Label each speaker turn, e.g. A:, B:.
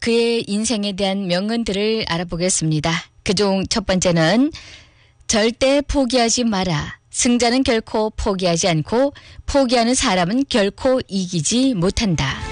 A: 그의 인생에 대한 명언들을 알아보겠습니다. 그중 첫 번째는 절대 포기하지 마라. 승자는 결코 포기하지 않고 포기하는 사람은 결코 이기지 못한다.